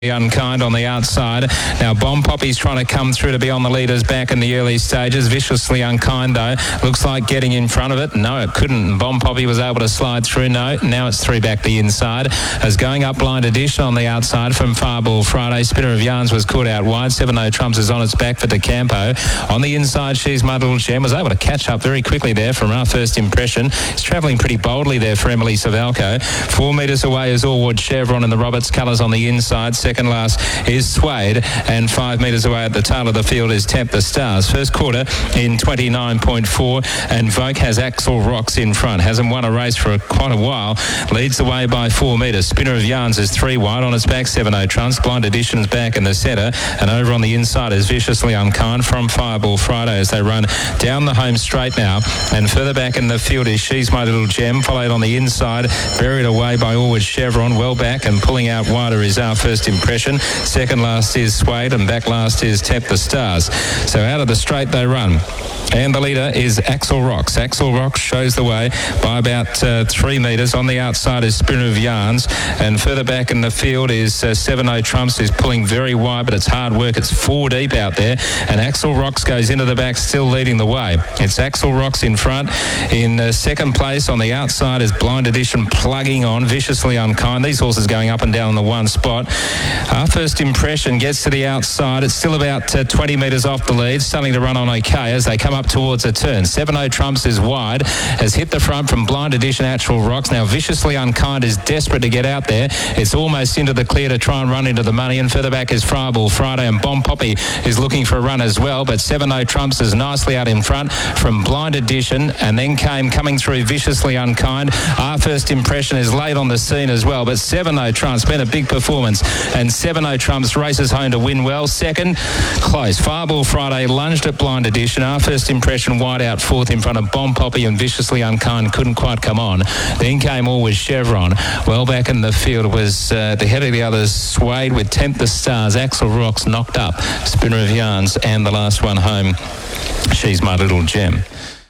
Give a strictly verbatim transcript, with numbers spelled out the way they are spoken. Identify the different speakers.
Speaker 1: Unkind on the outside. Now Bomb Poppy's trying to come through to be on the leaders back in the early stages. Viciously Unkind though looks like getting in front of it. No, it couldn't. Bomb Poppy was able to slide through. No, now it's three back the inside. As going up Blind Edition on the outside from Fireball Friday. Spinner of Yarns was caught out wide. Seven No Trumps is on its back for DeCampo. On the inside, She's My Little Gem was able to catch up very quickly there from our first impression. It's travelling pretty boldly there for Emily Savalco. Four metres away is Allwood Chevron in the Roberts colours on the inside. Second last is Swade, and five metres away at the tail of the field is Temp the Stars. First quarter in twenty-nine point four, and Vogue has Axel Rocks in front. Hasn't won a race for quite a while. Leads the way by four metres. Spinner of Yarns is three wide on its back. Seven O Trunks. Blind Edition's back in the centre, and over on the inside is Viciously Unkind from Fireball Friday as they run down the home straight now. And further back in the field is She's My Little Gem, followed on the inside, buried away by Allwood Chevron. Well back and pulling out wider is Our First Impression. Second last is Swade, and back last is Tap the Stars. So out of the straight they run. And the leader is Axel Rocks. Axel Rocks shows the way by about uh, three metres. On the outside is Spinner of Yarns. And further back in the field is uh, Seven O Trumps, who's pulling very wide, but it's hard work. It's four deep out there. And Axel Rocks goes into the back, still leading the way. It's Axel Rocks in front. In uh, second place on the outside is Blind Edition plugging on. Viciously Unkind. These horses going up and down in the one spot. Our First Impression gets to the outside. It's still about uh, twenty metres off the lead. Starting to run on okay as they come up towards a turn. Seven O Trumps is wide, has hit the front from Blind Edition, Actual Rocks. Now Viciously Unkind is desperate to get out there. It's almost into the clear to try and run into the money, and further back is Fireball Friday, and Bomb Poppy is looking for a run as well, but Seven O Trumps is nicely out in front from Blind Edition, and then came coming through Viciously Unkind. Our First Impression is late on the scene as well, but Seven O Trumps been a big performance, and Seven O Trumps races home to win well. Second, close. Fireball Friday lunged at Blind Edition. Our First Impression wide out fourth in front of Bomb Poppy, and Viciously Unkind couldn't quite come on. Then came Allwood Chevron. Well back in the field was uh, the head of the others, Swade, with Temp the Stars. Axel Rocks knocked up Spinner of Yarns, and the last one home, She's My Little Gem.